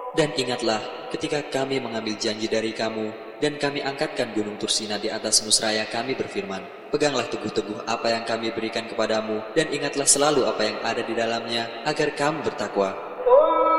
Dan ingatlah ketika kami mengambil janji dari kamu dan kami angkatkan gunung Tursina di atas musraya kami berfirman, peganglah teguh-teguh apa yang kami berikan kepadamu dan ingatlah selalu apa yang ada di dalamnya agar kamu bertakwa.